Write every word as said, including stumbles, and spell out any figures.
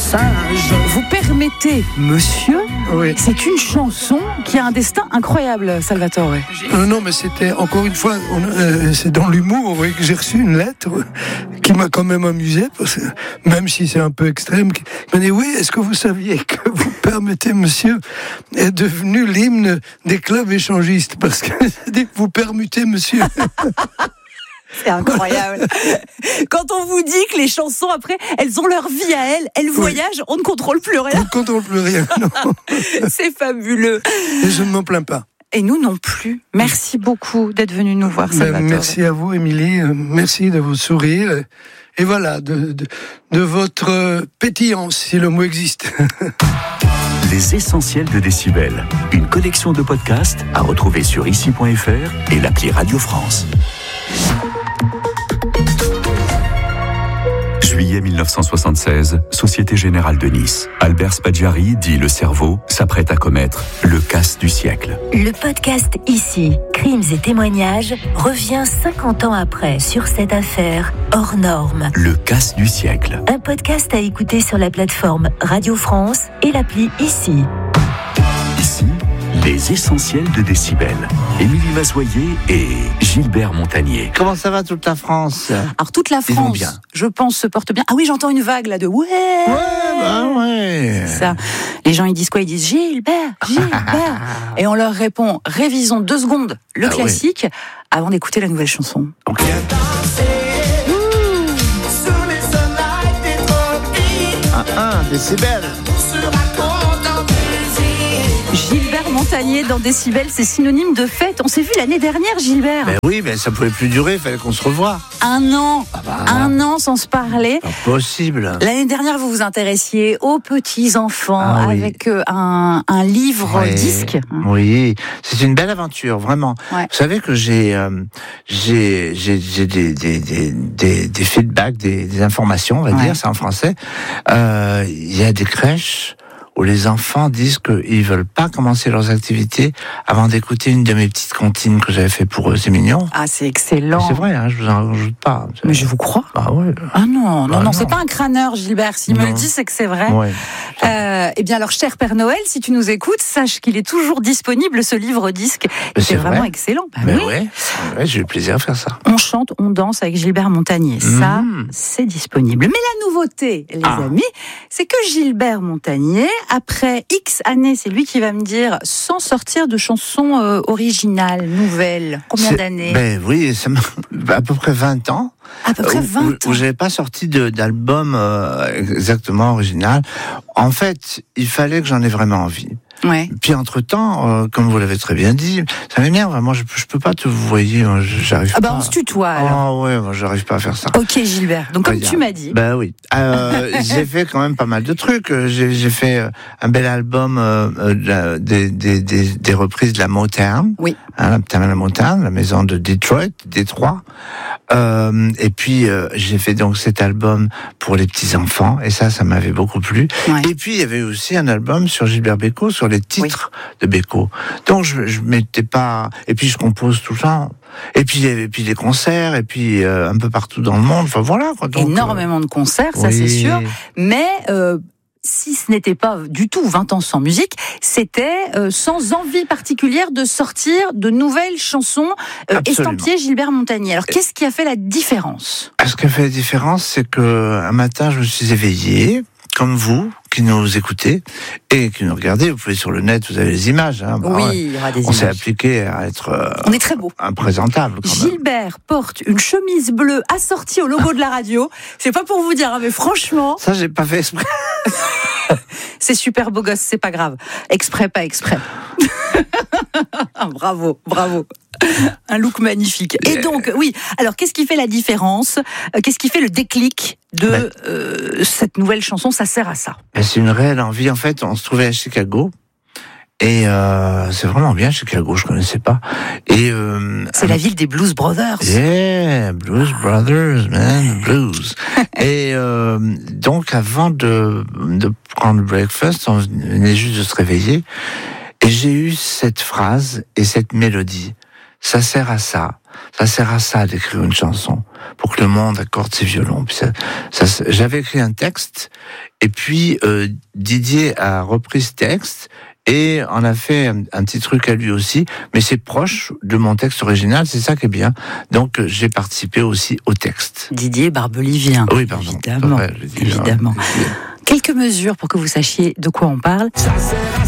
Sage, vous permettez, monsieur, Oui. c'est une chanson qui a un destin incroyable, Salvatore. Euh, non, mais c'était, encore une fois, on, euh, c'est dans l'humour, vous voyez que j'ai reçu une lettre qui m'a quand même amusé, parce que, même si c'est un peu extrême, qui m'a dit, oui, est-ce que vous saviez que vous permettez, monsieur, est devenu l'hymne des clubs échangistes, parce que vous permettez, monsieur. C'est incroyable. Quand on vous dit que les chansons, après, elles ont leur vie à elles, elles voyagent, on ne contrôle plus On rien. ne contrôle plus rien, non. C'est fabuleux. Et je ne m'en plains pas. Et nous non plus. Merci beaucoup d'être venu nous voir, Ben, Salvatore. merci à vous, Émilie. Merci de vos sourires. Et voilà, de, de, de votre pétillance, si le mot existe. Les essentiels de Décibel. Une collection de podcasts à retrouver sur ici point f r et l'appli Radio France. Juillet mille neuf cent soixante-seize, Société Générale de Nice. Albert Spaggiari, dit Le Cerveau, s'apprête à commettre le casse du siècle. Le podcast Ici, Crimes et témoignages, revient cinquante ans après sur cette affaire hors norme. Le casse du siècle. Un podcast à écouter sur la plateforme Radio France et l'appli Ici. Ici, les essentiels de Décibel. Émilie Mazoyer et Gilbert Montagnier. Comment ça va toute la France? Alors toute la Ils vont France, bien. je pense, se porte bien. Ah oui, j'entends une vague là de ouais. Ouais, bah ouais. Ça. Les gens ils disent quoi? Ils disent Gilbert, Gilbert. Et on leur répond, révisons deux secondes le Ah classique avant d'écouter la nouvelle chanson. Okay. Un, un, décibel. Gilbert Montagnier dans Décibel, c'est synonyme de fête. On s'est vu l'année dernière, Gilbert. Ben oui, mais ça pouvait plus durer, il fallait qu'on se revoie. Un an, Ah bah. un an sans se parler. Pas possible. L'année dernière, vous vous intéressiez aux petits-enfants Ah oui. avec euh, un, un livre Ouais. disque. Oui, c'est une belle aventure, vraiment. Ouais. Vous savez que j'ai euh, j'ai j'ai j'ai des des des des, des feedbacks, des, des informations, on va Ouais. dire, c'est en français. Euh, Il y a des crèches où les enfants disent qu'ils veulent pas commencer leurs activités avant d'écouter une de mes petites comptines que j'avais fait pour eux. C'est mignon. Ah, c'est excellent. C'est vrai, hein, je vous en rajoute pas. Mais je vous crois. Ah ouais. Ah non, non, Bah non, non. c'est pas un crâneur, Gilbert. S'il me Non. le dit, c'est que c'est vrai. Ouais. Euh, eh bien, alors, cher Père Noël, si tu nous écoutes, sache qu'il est toujours disponible, ce livre-disque. Mais C'est c'est vraiment vrai. excellent. Bah Mais oui. ouais, ouais, j'ai eu plaisir à faire ça. On chante, on danse avec Gilbert Montagnier. Ça, Mhm. c'est disponible. Mais la nouveauté, les Ah. amis, c'est que Gilbert Montagnier, après X années, c'est lui qui va me dire, sans sortir de chansons euh, originales, nouvelles. Combien C'est- d'années? Ben oui, ça m'a à peu près vingt ans. À peu près où- vingt où, ans. où j'avais pas sorti de, d'album euh, exactement original. En fait, il fallait que j'en ai vraiment envie. Ouais. Puis entre-temps, euh, comme vous l'avez très bien dit, ça m'énerve. Moi, je, je peux pas te vous voyez, moi, je- j'arrive Ah bah, pas. on se tutoie, alors. Ah ouais, moi, j'arrive pas à faire ça. Ok, Gilbert. Donc, comme Regarde. tu m'as dit. Ben oui. Euh, j'ai fait quand même pas mal de trucs. J'ai, j'ai fait euh, un bel album euh, euh, de la- des, des, des, des reprises de la Motown. Oui. Hein, la, la Motown, la maison de Detroit, Détroit. Euh, et puis euh, j'ai fait donc cet album pour les petits enfants. Et ça, ça m'avait beaucoup plu. Ouais. Et puis il y avait aussi un album sur Gilbert Bécaud, sur les titres de Bécaud. Donc je, je m'étais pas. Et puis je compose tout ça. Et puis, et puis les concerts, et puis euh, un peu partout dans le monde. Enfin voilà quoi. Donc, Énormément de concerts, euh, ça oui. c'est sûr. Mais euh, si ce n'était pas du tout vingt ans sans musique, c'était euh, sans envie particulière de sortir de nouvelles chansons euh, Absolument. estampillées Gilbert Montagnier. Alors qu'est-ce qui a fait la différence? Ce qui a fait la différence, c'est que un matin, je me suis éveillé, comme vous, qui nous écoutez et qui nous regardez. Vous pouvez sur le net, vous avez les images. Hein. Bah, Oui, ouais. il y aura des On s'est images. appliqué à être euh, On est très beau. imprésentable quand même. Gilbert porte une chemise bleue assortie au logo de la radio. C'est pas pour vous dire, hein, mais franchement, Ça, j'ai pas fait exprès. c'est super beau gosse, c'est pas grave. Exprès, pas exprès. Bravo, bravo. Un look magnifique. Et donc, oui, alors qu'est-ce qui fait la différence? Euh, Qu'est-ce qui fait le déclic de Ben. euh, cette nouvelle chanson? Ça sert à ça. Ben, c'est une réelle envie. En fait, on se trouvait à Chicago. Et euh, c'est vraiment bien Chicago, je connaissais pas. Et euh, C'est la ville des Blues Brothers. Yeah, Blues Brothers, man, blues. Et euh, donc, avant de, de prendre le breakfast, on venait juste de se réveiller, et j'ai eu cette phrase et cette mélodie. Ça sert à ça. Ça sert à ça d'écrire une chanson, pour que le monde accorde ses violons. Puis ça, ça, j'avais écrit un texte, et puis euh, Didier a repris ce texte, et on a fait un, un petit truc à lui aussi, mais c'est proche de mon texte original, c'est ça qui est bien. Donc j'ai participé aussi au texte. Didier Barbelivien. Oui, pardon. Évidemment. Vrai, je dis, évidemment. hein. Quelques mesures pour que vous sachiez de quoi on parle.